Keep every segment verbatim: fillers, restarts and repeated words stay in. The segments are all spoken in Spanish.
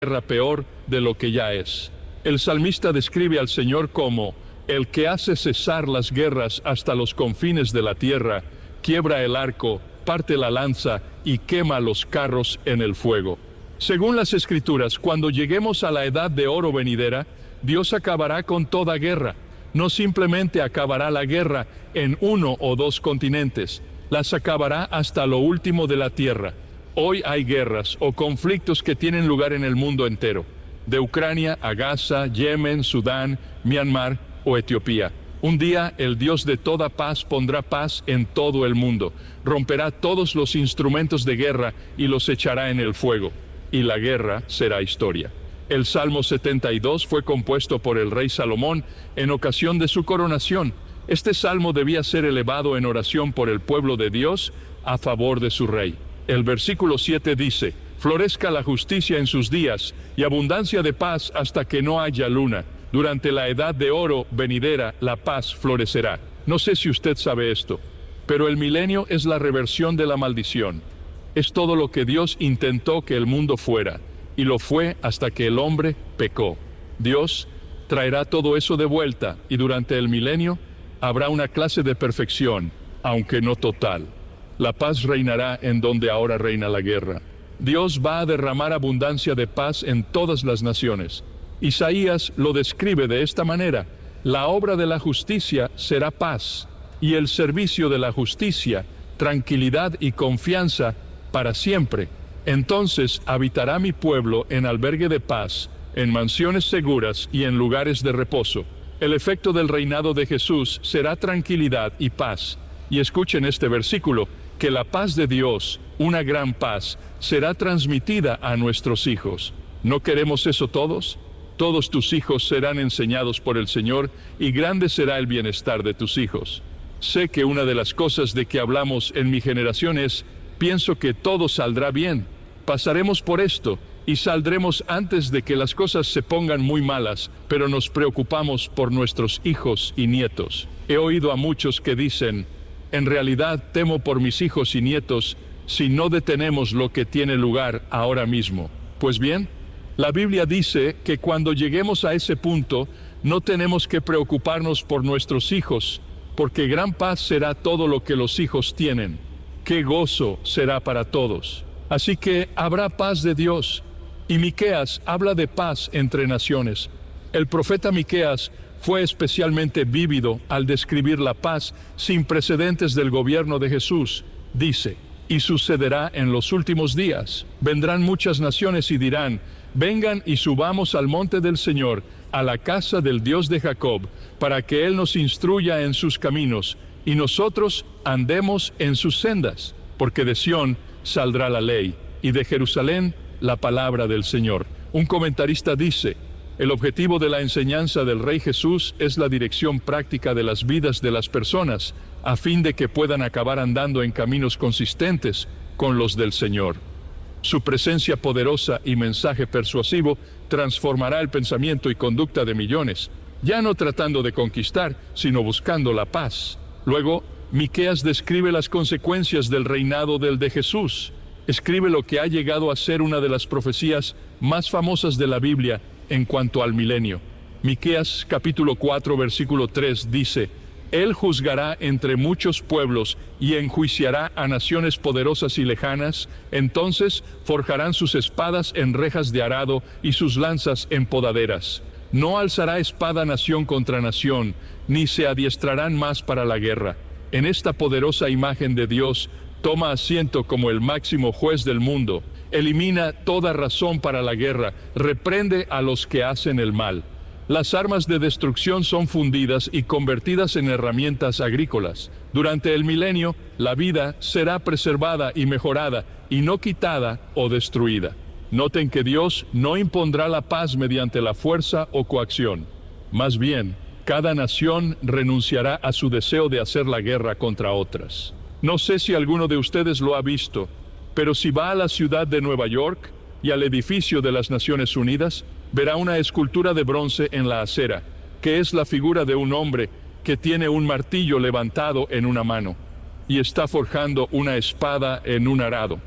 guerra peor de lo que ya es. El salmista describe al Señor como el que hace cesar las guerras hasta los confines de la tierra, quiebra el arco, parte la lanza y quema los carros en el fuego. Según las Escrituras, cuando lleguemos a la edad de oro venidera, Dios acabará con toda guerra. No simplemente acabará la guerra en uno o dos continentes, las acabará hasta lo último de la tierra. Hoy hay guerras o conflictos que tienen lugar en el mundo entero, de Ucrania a Gaza, Yemen, Sudán, Myanmar o Etiopía. Un día el Dios de toda paz pondrá paz en todo el mundo, romperá todos los instrumentos de guerra y los echará en el fuego, y la guerra será historia. El Salmo setenta y dos fue compuesto por el rey Salomón en ocasión de su coronación. Este salmo debía ser elevado en oración por el pueblo de Dios a favor de su rey. El versículo siete dice: florezca la justicia en sus días y abundancia de paz hasta que no haya luna. Durante la edad de oro venidera, la paz florecerá. No sé si usted sabe esto, pero el milenio es la reversión de la maldición. Es todo lo que Dios intentó que el mundo fuera, y lo fue hasta que el hombre pecó. Dios traerá todo eso de vuelta, y durante el milenio habrá una clase de perfección, aunque no total. La paz reinará en donde ahora reina la guerra. Dios va a derramar abundancia de paz en todas las naciones. Isaías lo describe de esta manera: la obra de la justicia será paz, y el servicio de la justicia, tranquilidad y confianza para siempre. Entonces habitará mi pueblo en albergue de paz, en mansiones seguras y en lugares de reposo. El efecto del reinado de Jesús será tranquilidad y paz. Y escuchen este versículo: que la paz de Dios, una gran paz, será transmitida a nuestros hijos. ¿No queremos eso todos? Todos tus hijos serán enseñados por el Señor, y grande será el bienestar de tus hijos. Sé que una de las cosas de que hablamos en mi generación es: pienso que todo saldrá bien. Pasaremos por esto y saldremos antes de que las cosas se pongan muy malas, pero nos preocupamos por nuestros hijos y nietos. He oído a muchos que dicen: en realidad temo por mis hijos y nietos si no detenemos lo que tiene lugar ahora mismo. Pues bien, la Biblia dice que cuando lleguemos a ese punto, no tenemos que preocuparnos por nuestros hijos, porque gran paz será todo lo que los hijos tienen. ¡Qué gozo será para todos! Así que habrá paz de Dios. Y Miqueas habla de paz entre naciones. El profeta Miqueas fue especialmente vívido al describir la paz sin precedentes del gobierno de Jesús. Dice: y sucederá en los últimos días. Vendrán muchas naciones y dirán: vengan y subamos al monte del Señor, a la casa del Dios de Jacob, para que Él nos instruya en sus caminos, y nosotros andemos en sus sendas. Porque de Sión saldrá la ley, y de Jerusalén la palabra del Señor. Un comentarista dice: el objetivo de la enseñanza del Rey Jesús es la dirección práctica de las vidas de las personas, a fin de que puedan acabar andando en caminos consistentes con los del Señor. Su presencia poderosa y mensaje persuasivo transformará el pensamiento y conducta de millones, ya no tratando de conquistar, sino buscando la paz. Luego, Miqueas describe las consecuencias del reinado del de Jesús. Escribe lo que ha llegado a ser una de las profecías más famosas de la Biblia en cuanto al milenio. Miqueas capítulo cuatro versículo tres dice: Él juzgará entre muchos pueblos y enjuiciará a naciones poderosas y lejanas. Entonces forjarán sus espadas en rejas de arado y sus lanzas en podaderas. No alzará espada nación contra nación, ni se adiestrarán más para la guerra. En esta poderosa imagen de Dios, toma asiento como el máximo juez del mundo. Elimina toda razón para la guerra, reprende a los que hacen el mal. Las armas de destrucción son fundidas y convertidas en herramientas agrícolas. Durante el milenio, la vida será preservada y mejorada, y no quitada o destruida. Noten que Dios no impondrá la paz mediante la fuerza o coacción. Más bien, cada nación renunciará a su deseo de hacer la guerra contra otras. No sé si alguno de ustedes lo ha visto, pero si va a la ciudad de Nueva York y al edificio de las Naciones Unidas, verá una escultura de bronce en la acera, que es la figura de un hombre que tiene un martillo levantado en una mano y está forjando una espada en un arado.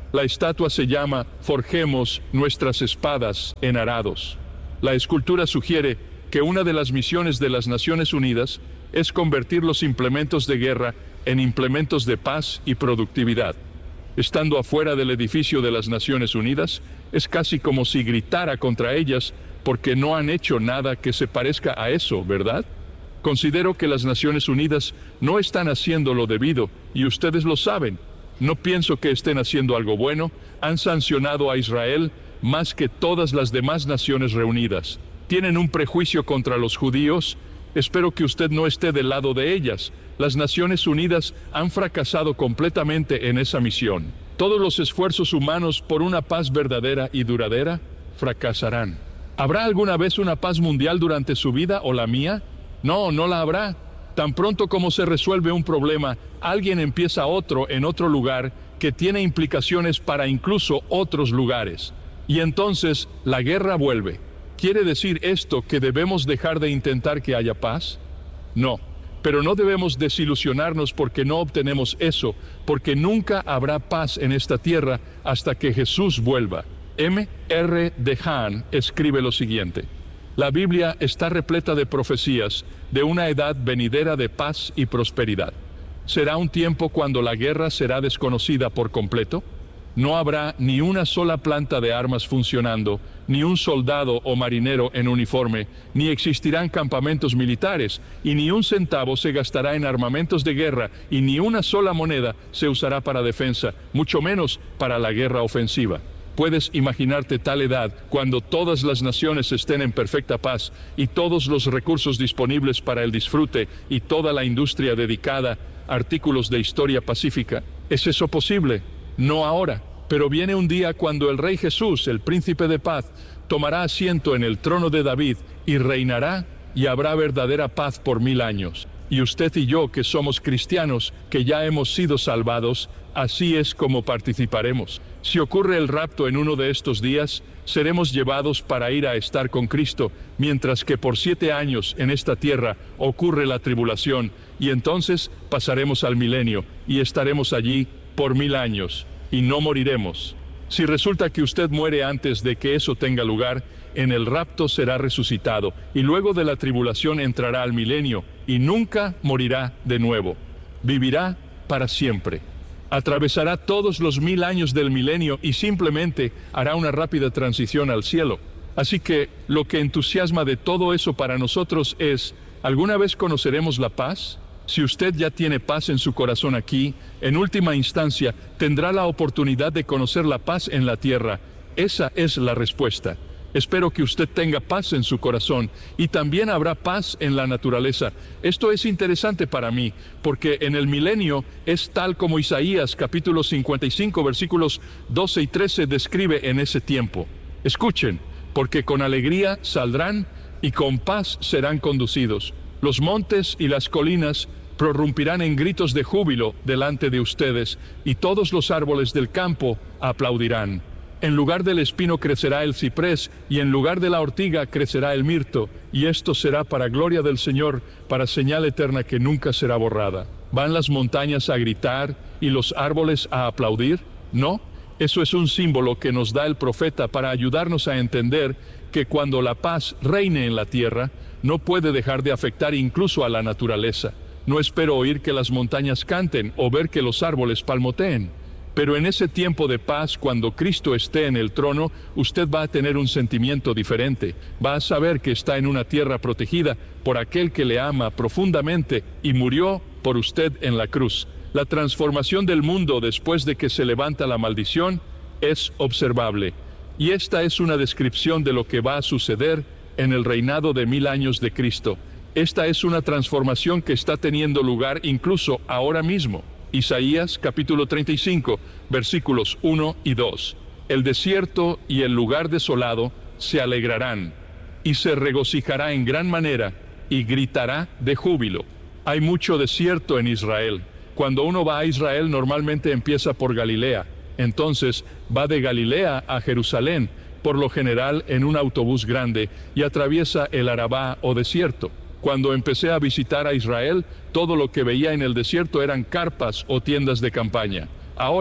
La estatua se llama Forjemos nuestras espadas en arados. La escultura sugiere que una de las misiones de las Naciones Unidas es convertir los implementos de guerra en implementos de paz y productividad. Estando afuera del edificio de las Naciones Unidas, es casi como si gritara contra ellas porque no han hecho nada que se parezca a eso, ¿verdad? Considero que las Naciones Unidas no están haciendo lo debido, y ustedes lo saben. No pienso que estén haciendo algo bueno. Han sancionado a Israel más que todas las demás naciones reunidas. Tienen un prejuicio contra los judíos. Espero que usted no esté del lado de ellas. Las Naciones Unidas han fracasado completamente en esa misión. Todos los esfuerzos humanos por una paz verdadera y duradera fracasarán. ¿Habrá alguna vez una paz mundial durante su vida o la mía? No, no la habrá. Tan pronto como se resuelve un problema, alguien empieza otro en otro lugar que tiene implicaciones para incluso otros lugares. Y entonces la guerra vuelve. ¿Quiere decir esto que debemos dejar de intentar que haya paz? No, pero no debemos desilusionarnos porque no obtenemos eso, porque nunca habrá paz en esta tierra hasta que Jesús vuelva. M R DeHaan escribe lo siguiente: la Biblia está repleta de profecías de una edad venidera de paz y prosperidad. ¿Será un tiempo cuando la guerra será desconocida por completo? No habrá ni una sola planta de armas funcionando, ni un soldado o marinero en uniforme, ni existirán campamentos militares, y ni un centavo se gastará en armamentos de guerra, y ni una sola moneda se usará para defensa, mucho menos para la guerra ofensiva. ¿Puedes imaginarte tal edad cuando todas las naciones estén en perfecta paz y todos los recursos disponibles para el disfrute y toda la industria dedicada a artículos de historia pacífica? ¿Es eso posible? No ahora, pero viene un día cuando el Rey Jesús, el Príncipe de Paz, tomará asiento en el trono de David y reinará, y habrá verdadera paz por mil años. Y usted y yo, que somos cristianos, que ya hemos sido salvados, así es como participaremos. Si ocurre el rapto en uno de estos días, seremos llevados para ir a estar con Cristo, mientras que por siete años en esta tierra ocurre la tribulación, y entonces pasaremos al milenio, y estaremos allí por mil años, y no moriremos. Si resulta que usted muere antes de que eso tenga lugar, en el rapto será resucitado, y luego de la tribulación entrará al milenio, y nunca morirá de nuevo. Vivirá para siempre. Atravesará todos los mil años del milenio y simplemente hará una rápida transición al cielo. Así que lo que entusiasma de todo eso para nosotros es, ¿alguna vez conoceremos la paz? Si usted ya tiene paz en su corazón aquí, en última instancia tendrá la oportunidad de conocer la paz en la tierra. Esa es la respuesta. Espero que usted tenga paz en su corazón y también habrá paz en la naturaleza. Esto es interesante para mí, porque en el milenio es tal como Isaías capítulo cincuenta y cinco versículos doce y trece describe en ese tiempo. Escuchen, porque con alegría saldrán y con paz serán conducidos. Los montes y las colinas prorrumpirán en gritos de júbilo delante de ustedes, y todos los árboles del campo aplaudirán. En lugar del espino crecerá el ciprés, y en lugar de la ortiga crecerá el mirto, y esto será para gloria del Señor, para señal eterna que nunca será borrada. ¿Van las montañas a gritar y los árboles a aplaudir? No, eso es un símbolo que nos da el profeta para ayudarnos a entender que cuando la paz reine en la tierra, no puede dejar de afectar incluso a la naturaleza. No espero oír que las montañas canten o ver que los árboles palmoteen. Pero en ese tiempo de paz, cuando Cristo esté en el trono, usted va a tener un sentimiento diferente. Va a saber que está en una tierra protegida por aquel que le ama profundamente y murió por usted en la cruz. La transformación del mundo después de que se levanta la maldición es observable. Y esta es una descripción de lo que va a suceder en el reinado de mil años de Cristo. Esta es una transformación que está teniendo lugar incluso ahora mismo. Isaías capítulo treinta y cinco, versículos uno y dos. El desierto y el lugar desolado se alegrarán, y se regocijará en gran manera, y gritará de júbilo. Hay mucho desierto en Israel. Cuando uno va a Israel normalmente empieza por Galilea, entonces va de Galilea a Jerusalén, por lo general en un autobús grande, y atraviesa el Arabá o desierto. Cuando empecé a visitar a Israel, todo lo que veía en el desierto eran carpas o tiendas de campaña. Ahora,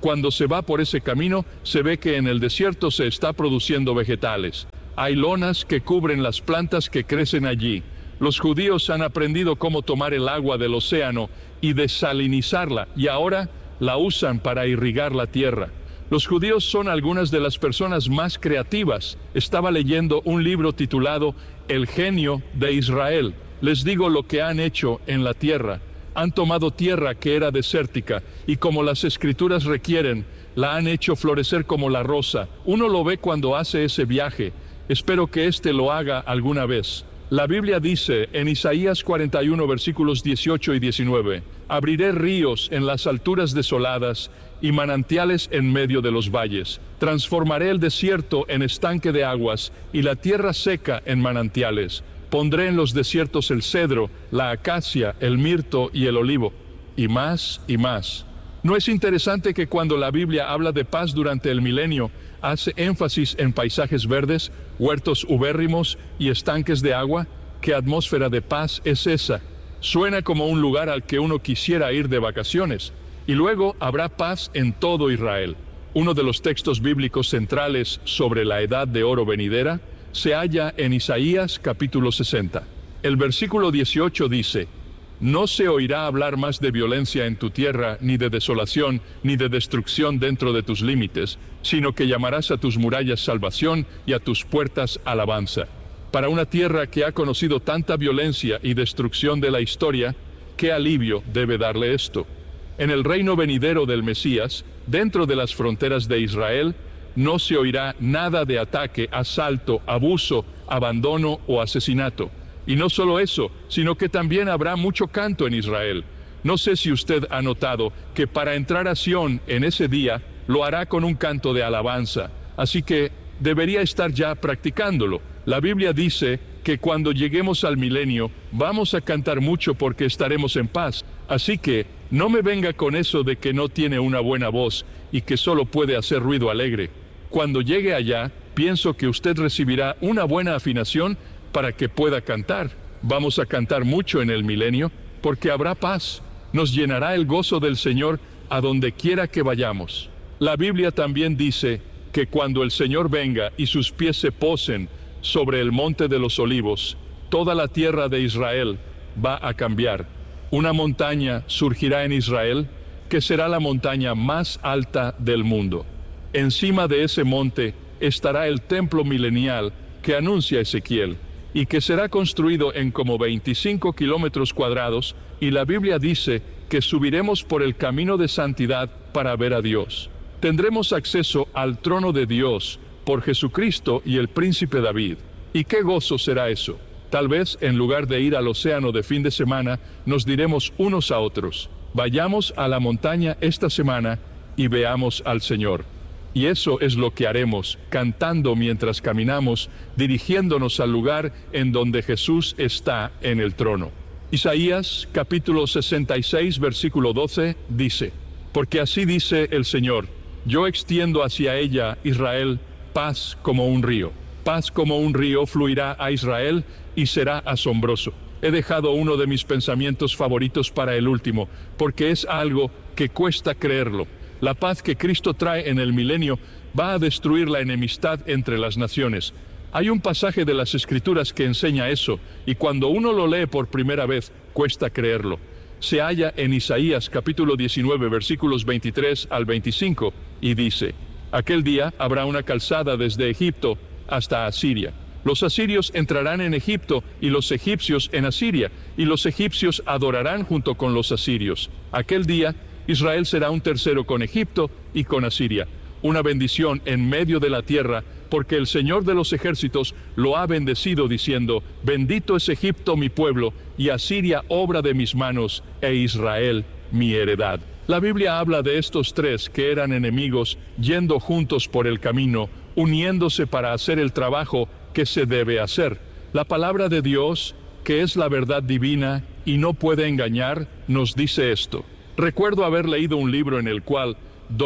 Cuando se va por ese camino, se ve que en el desierto se está produciendo vegetales. Hay lonas que cubren las plantas que crecen allí. Los judíos han aprendido cómo tomar el agua del océano y desalinizarla, y ahora la usan para irrigar la tierra. Los judíos son algunas de las personas más creativas. Estaba leyendo un libro titulado El genio de Israel. Les digo lo que han hecho en la tierra. Han tomado tierra que era desértica y, como las escrituras requieren, la han hecho florecer como la rosa. Uno lo ve cuando hace ese viaje. Espero que éste lo haga alguna vez. La Biblia dice en Isaías cuarenta y uno versículos dieciocho y diecinueve: abriré ríos en las alturas desoladas y manantiales en medio de los valles. Transformaré el desierto en estanque de aguas y la tierra seca en manantiales. Pondré en los desiertos el cedro, la acacia, el mirto y el olivo, y más y más. ¿No es interesante que cuando la Biblia habla de paz durante el milenio, hace énfasis en paisajes verdes, huertos ubérrimos y estanques de agua? ¿Qué atmósfera de paz es esa? Suena como un lugar al que uno quisiera ir de vacaciones. Y luego habrá paz en todo Israel. Uno de los textos bíblicos centrales sobre la edad de oro venidera se halla en Isaías capítulo sesenta. El versículo dieciocho dice: no se oirá hablar más de violencia en tu tierra, ni de desolación, ni de destrucción dentro de tus límites, sino que llamarás a tus murallas salvación y a tus puertas alabanza. Para una tierra que ha conocido tanta violencia y destrucción de la historia, ¿qué alivio debe darle esto? En el reino venidero del Mesías, dentro de las fronteras de Israel, no se oirá nada de ataque, asalto, abuso, abandono o asesinato. Y no solo eso, sino que también habrá mucho canto en Israel. No sé si usted ha notado que para entrar a Sión en ese día, lo hará con un canto de alabanza. Así que debería estar ya practicándolo. La Biblia dice que cuando lleguemos al milenio, vamos a cantar mucho porque estaremos en paz. Así que no me venga con eso de que no tiene una buena voz y que solo puede hacer ruido alegre. Cuando llegue allá, pienso que usted recibirá una buena afinación para que pueda cantar. Vamos a cantar mucho en el milenio, porque habrá paz. Nos llenará el gozo del Señor a donde quiera que vayamos. La Biblia también dice que cuando el Señor venga y sus pies se posen sobre el monte de los olivos, toda la tierra de Israel va a cambiar. Una montaña surgirá en Israel, que será la montaña más alta del mundo. Encima de ese monte estará el templo milenial que anuncia Ezequiel, y que será construido en como veinticinco kilómetros cuadrados, y la Biblia dice que subiremos por el camino de santidad para ver a Dios. Tendremos acceso al trono de Dios por Jesucristo y el príncipe David. ¿Y qué gozo será eso? Tal vez, en lugar de ir al océano de fin de semana, nos diremos unos a otros: vayamos a la montaña esta semana y veamos al Señor. Y eso es lo que haremos, cantando mientras caminamos, dirigiéndonos al lugar en donde Jesús está en el trono. Isaías capítulo sesenta y seis versículo doce dice: porque así dice el Señor, yo extiendo hacia ella, Israel, paz como un río. Paz como un río fluirá a Israel y será asombroso. He dejado uno de mis pensamientos favoritos para el último, porque es algo que cuesta creerlo. La paz que Cristo trae en el milenio va a destruir la enemistad entre las naciones. Hay un pasaje de las Escrituras que enseña eso, y cuando uno lo lee por primera vez, cuesta creerlo. Se halla en Isaías capítulo diecinueve, versículos veintitrés al veinticinco, y dice: aquel día habrá una calzada desde Egipto hasta Asiria. Los asirios entrarán en Egipto y los egipcios en Asiria, y los egipcios adorarán junto con los asirios. Aquel día Israel será un tercero con Egipto y con Asiria, una bendición en medio de la tierra, porque el Señor de los ejércitos lo ha bendecido diciendo: bendito es Egipto mi pueblo, y Asiria obra de mis manos, e Israel mi heredad. La Biblia habla de estos tres que eran enemigos, yendo juntos por el camino, uniéndose para hacer el trabajo que se debe hacer. La palabra de Dios, que es la verdad divina y no puede engañar, nos dice esto. Recuerdo haber leído un libro en el cual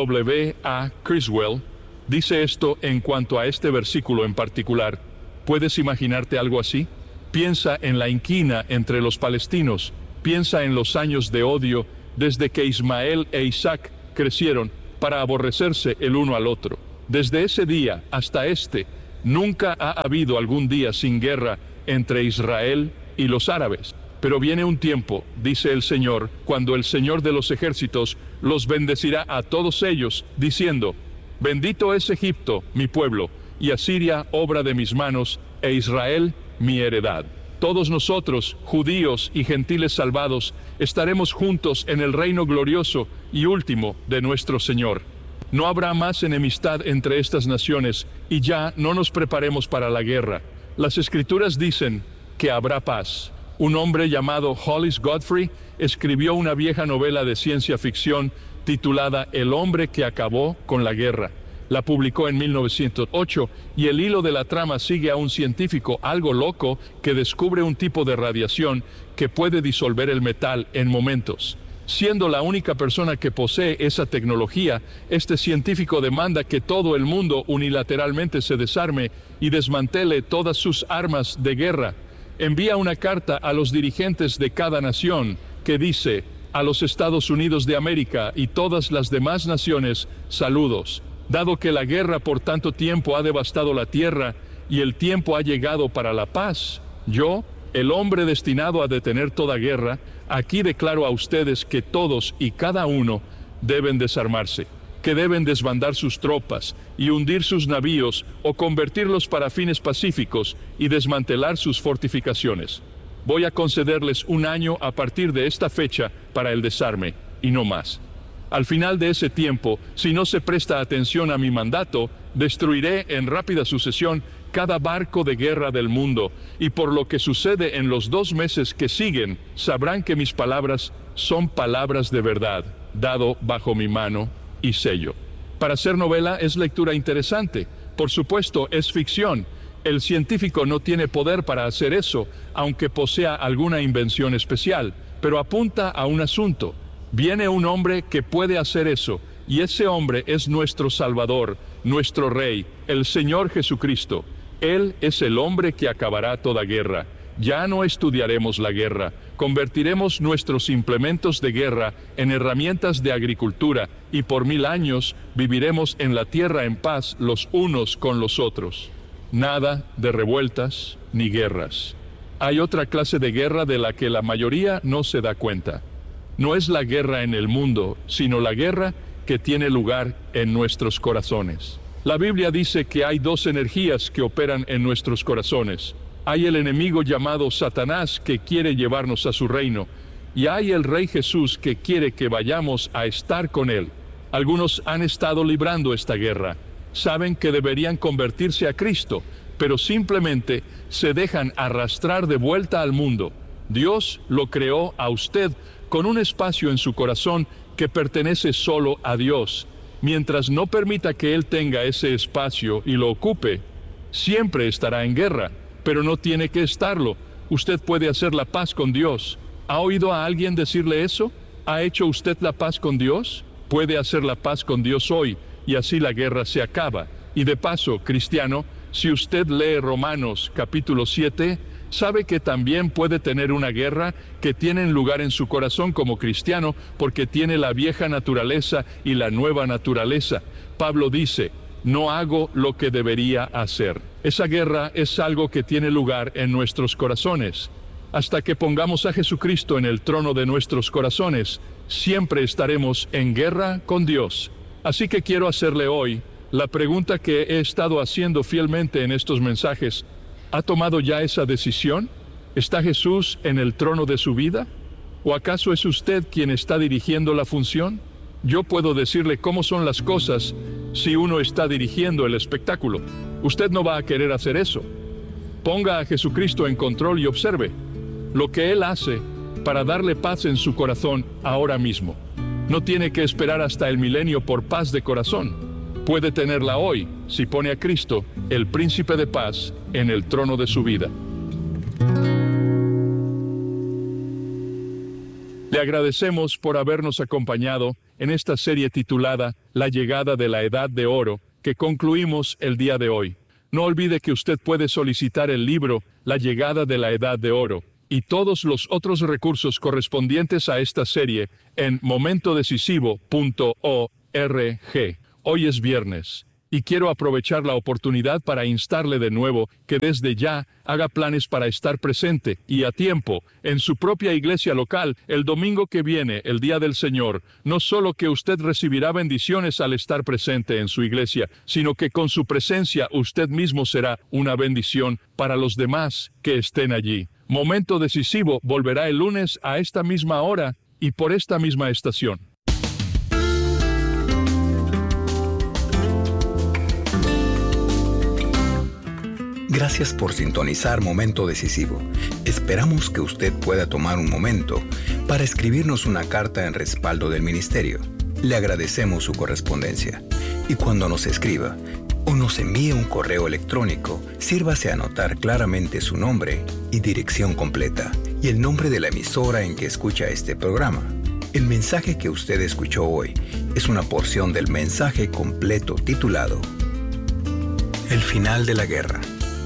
W A Criswell dice esto en cuanto a este versículo en particular. ¿Puedes imaginarte algo así? Piensa en la inquina entre los palestinos, piensa en los años de odio desde que Ismael e Isaac crecieron, para aborrecerse el uno al otro. Desde ese día hasta este, nunca ha habido algún día sin guerra entre Israel y los árabes. Pero viene un tiempo, dice el Señor, cuando el Señor de los ejércitos los bendecirá a todos ellos, diciendo: bendito es Egipto, mi pueblo, y Asiria, obra de mis manos, e Israel, mi heredad. Todos nosotros, judíos y gentiles salvados, estaremos juntos en el reino glorioso y último de nuestro Señor. No habrá más enemistad entre estas naciones, y ya no nos preparemos para la guerra. Las Escrituras dicen que habrá paz. Un hombre llamado Hollis Godfrey escribió una vieja novela de ciencia ficción titulada El hombre que acabó con la guerra. La publicó en mil novecientos ocho y el hilo de la trama sigue a un científico algo loco que descubre un tipo de radiación que puede disolver el metal en momentos. Siendo la única persona que posee esa tecnología, este científico demanda que todo el mundo unilateralmente se desarme y desmantele todas sus armas de guerra. Envía una carta a los dirigentes de cada nación que dice: a los Estados Unidos de América y todas las demás naciones, saludos. Dado que la guerra por tanto tiempo ha devastado la tierra y el tiempo ha llegado para la paz, yo, el hombre destinado a detener toda guerra, aquí declaro a ustedes que todos y cada uno deben desarmarse, que deben desbandar sus tropas y hundir sus navíos o convertirlos para fines pacíficos y desmantelar sus fortificaciones. Voy a concederles un año a partir de esta fecha para el desarme, y no más. Al final de ese tiempo, si no se presta atención a mi mandato, destruiré en rápida sucesión cada barco de guerra del mundo, y por lo que sucede en los dos meses que siguen, sabrán que mis palabras son palabras de verdad, dado bajo mi mano y sello. Para hacer novela es lectura interesante. Por supuesto, es ficción. El científico no tiene poder para hacer eso, aunque posea alguna invención especial, pero apunta a un asunto. Viene un hombre que puede hacer eso, y ese hombre es nuestro Salvador, nuestro Rey, el Señor Jesucristo. Él es el hombre que acabará toda guerra. Ya no estudiaremos la guerra, convertiremos nuestros implementos de guerra en herramientas de agricultura, y por mil años viviremos en la tierra en paz los unos con los otros. Nada de revueltas ni guerras. Hay otra clase de guerra de la que la mayoría no se da cuenta. No es la guerra en el mundo, sino la guerra que tiene lugar en nuestros corazones. La Biblia dice que hay dos energías que operan en nuestros corazones. Hay el enemigo llamado Satanás que quiere llevarnos a su reino, y hay el Rey Jesús que quiere que vayamos a estar con él. Algunos han estado librando esta guerra. Saben que deberían convertirse a Cristo, pero simplemente se dejan arrastrar de vuelta al mundo. Dios lo creó a usted con un espacio en su corazón que pertenece solo a Dios. Mientras no permita que Él tenga ese espacio y lo ocupe, siempre estará en guerra, pero no tiene que estarlo. Usted puede hacer la paz con Dios. ¿Ha oído a alguien decirle eso? ¿Ha hecho usted la paz con Dios? Puede hacer la paz con Dios hoy, y así la guerra se acaba. Y de paso, cristiano, si usted lee Romanos capítulo siete, sabe que también puede tener una guerra que tiene lugar en su corazón como cristiano, porque tiene la vieja naturaleza y la nueva naturaleza. Pablo dice: no hago lo que debería hacer. Esa guerra es algo que tiene lugar en nuestros corazones. Hasta que pongamos a Jesucristo en el trono de nuestros corazones, siempre estaremos en guerra con Dios. Así que quiero hacerle hoy la pregunta que he estado haciendo fielmente en estos mensajes. ¿Ha tomado ya esa decisión? ¿Está Jesús en el trono de su vida? ¿O acaso es usted quien está dirigiendo la función? Yo puedo decirle cómo son las cosas si uno está dirigiendo el espectáculo. Usted no va a querer hacer eso. Ponga a Jesucristo en control y observe lo que Él hace para darle paz en su corazón ahora mismo. No tiene que esperar hasta el milenio por paz de corazón. Puede tenerla hoy si pone a Cristo, el príncipe de paz, en el trono de su vida. Le agradecemos por habernos acompañado en esta serie titulada La llegada de la Edad de Oro, que concluimos el día de hoy. No olvide que usted puede solicitar el libro La llegada de la Edad de Oro y todos los otros recursos correspondientes a esta serie en momento decisivo punto org. R G. Hoy es viernes y quiero aprovechar la oportunidad para instarle de nuevo que desde ya haga planes para estar presente y a tiempo en su propia iglesia local el domingo que viene, el Día del Señor. No solo que usted recibirá bendiciones al estar presente en su iglesia, sino que con su presencia usted mismo será una bendición para los demás que estén allí. Momento Decisivo volverá el lunes a esta misma hora y por esta misma estación. Gracias por sintonizar Momento Decisivo. Esperamos que usted pueda tomar un momento para escribirnos una carta en respaldo del ministerio. Le agradecemos su correspondencia. Y cuando nos escriba o nos envíe un correo electrónico, sírvase a anotar claramente su nombre y dirección completa y el nombre de la emisora en que escucha este programa. El mensaje que usted escuchó hoy es una porción del mensaje completo titulado El final de la guerra.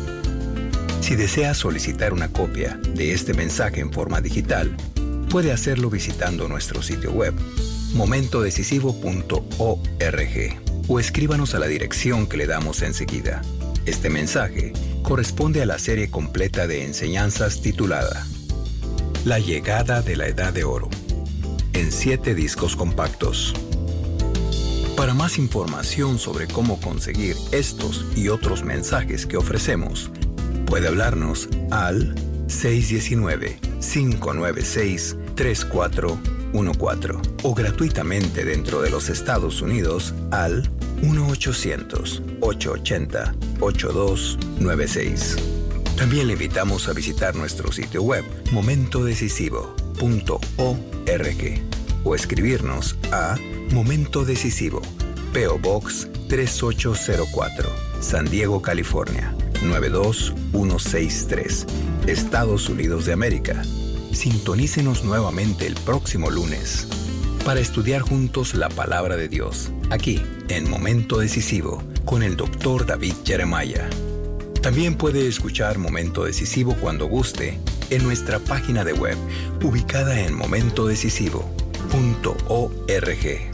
Si desea solicitar una copia de este mensaje en forma digital, puede hacerlo visitando nuestro sitio web, momento decisivo punto org, o escríbanos a la dirección que le damos enseguida. Este mensaje corresponde a la serie completa de enseñanzas titulada La llegada de la Edad de Oro, en siete discos compactos. Para más información sobre cómo conseguir estos y otros mensajes que ofrecemos, puede hablarnos al seis uno nueve, cinco nueve seis, tres cuatro uno cuatro o gratuitamente dentro de los Estados Unidos al uno ochocientos, ochocientos ochenta, ochenta y dos noventa y seis. También le invitamos a visitar nuestro sitio web momento decisivo punto org o escribirnos a Momento Decisivo, P O Box tres ocho cero cuatro, San Diego, California nueve dos uno seis tres, Estados Unidos de América. Sintonícenos nuevamente el próximo lunes para estudiar juntos la palabra de Dios, aquí en Momento Decisivo con el doctor David Jeremiah. También puede escuchar Momento Decisivo cuando guste en nuestra página de web ubicada en momento decisivo punto org.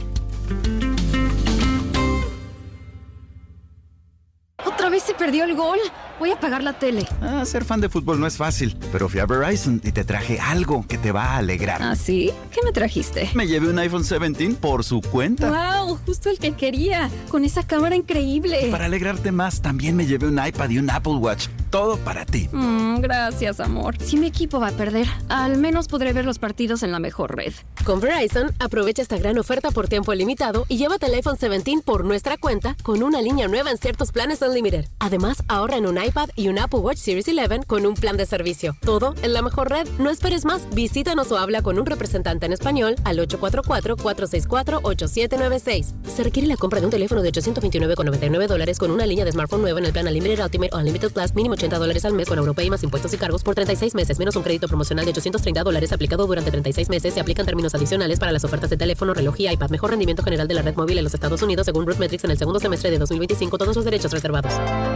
¿Otra vez se perdió el gol? Voy a apagar la tele. Ah, ser fan de fútbol no es fácil, pero fui a Verizon y te traje algo que te va a alegrar. ¿Ah, sí? ¿Qué me trajiste? Me llevé un iPhone diecisiete por su cuenta. ¡Wow! Justo el que quería, con esa cámara increíble. Para alegrarte más, también me llevé un iPad y un Apple Watch. Todo para ti. Mm, gracias, amor. Si mi equipo va a perder, al menos podré ver los partidos en la mejor red. Con Verizon, aprovecha esta gran oferta por tiempo limitado y llévate el iPhone diecisiete por nuestra cuenta con una línea nueva en ciertos planes Unlimited. Además, ahorra en un iPad y un Apple Watch Series once con un plan de servicio. Todo en la mejor red. No esperes más. Visítanos o habla con un representante en español al ocho cuatro cuatro, cuatro seis cuatro, ocho siete nueve seis. Se requiere la compra de un teléfono de ochocientos veintinueve con noventa y nueve dólares con una línea de smartphone nueva en el plan Unlimited Ultimate o Unlimited Plus, mínimo ochenta dólares al mes con Europay más impuestos y cargos por treinta y seis meses, menos un crédito promocional de ochocientos treinta dólares aplicado durante treinta y seis meses. Se aplican términos adicionales para las ofertas de teléfono, reloj y iPad. Mejor rendimiento general de la red móvil en los Estados Unidos según RootMetrics en el segundo semestre de dos mil veinticinco. Todos los derechos reservados.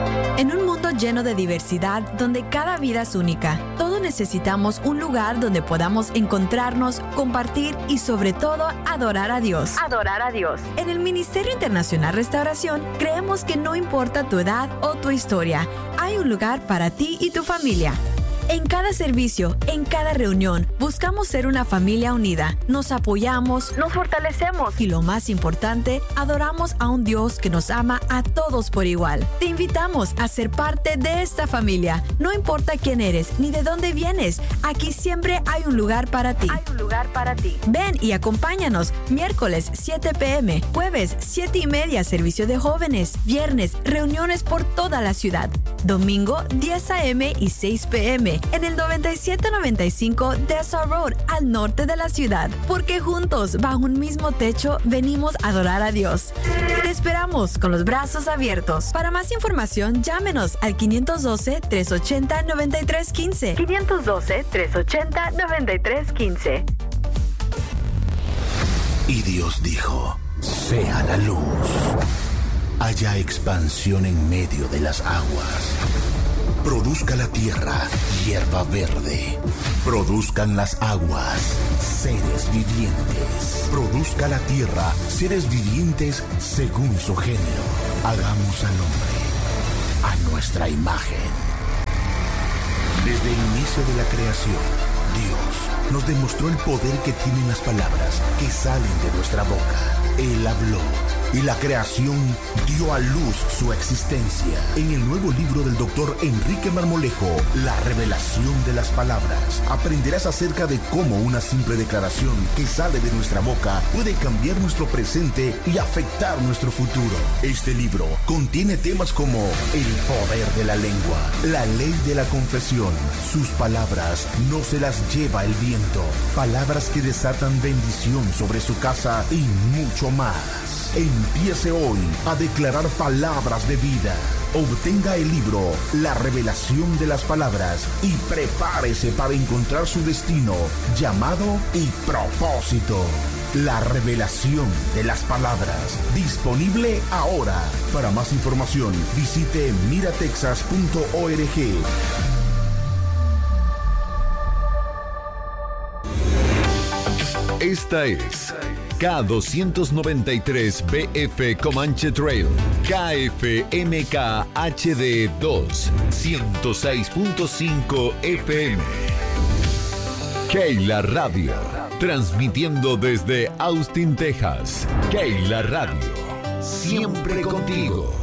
En un mundo lleno de diversidad, donde cada vida es única, todos necesitamos un lugar donde podamos encontrarnos, compartir y sobre todo adorar a Dios. Adorar a Dios. En el Ministerio Internacional Restauración creemos que no importa tu edad o tu historia, hay un lugar para ti y tu familia. En cada servicio, en cada reunión, buscamos ser una familia unida. Nos apoyamos, nos fortalecemos y lo más importante, adoramos a un Dios que nos ama a todos por igual. Te invitamos a ser parte de esta familia. No importa quién eres ni de dónde vienes, aquí siempre hay un lugar para ti. Hay un lugar para ti. Ven y acompáñanos. Miércoles siete p m, jueves siete y media servicio de jóvenes, viernes reuniones por toda la ciudad, domingo diez a m y seis p m en el noventa y siete noventa y cinco Dessa Road, al norte de la ciudad, porque juntos, bajo un mismo techo, venimos a adorar a Dios. Te esperamos con los brazos abiertos. Para más información, llámenos al quinientos doce, trescientos ochenta, noventa y tres quince. quinientos doce, trescientos ochenta, noventa y tres quince. Y Dios dijo, sea la luz. Haya expansión en medio de las aguas. Produzca la tierra hierba verde. Produzcan las aguas seres vivientes. Produzca la tierra seres vivientes según su género. Hagamos al hombre a nuestra imagen. Desde el inicio de la creación, Dios nos demostró el poder que tienen las palabras que salen de nuestra boca. Él habló y la creación dio a luz su existencia. En el nuevo libro del doctor Enrique Marmolejo, La revelación de las palabras, aprenderás acerca de cómo una simple declaración que sale de nuestra boca puede cambiar nuestro presente y afectar nuestro futuro. Este libro contiene temas como el poder de la lengua, la ley de la confesión, sus palabras no se las lleva el viento, palabras que desatan bendición sobre su casa y mucho más. Empiece hoy a declarar palabras de vida. Obtenga el libro La revelación de las palabras y prepárese para encontrar su destino, llamado y propósito. La revelación de las palabras. Disponible ahora. Para más información, visite miratexas punto org. Esta es K doscientos noventa y tres B F Comanche Trail, K F M K H D dos, ciento seis punto cinco F M. Keila Radio, transmitiendo desde Austin, Texas. Keila Radio, siempre contigo.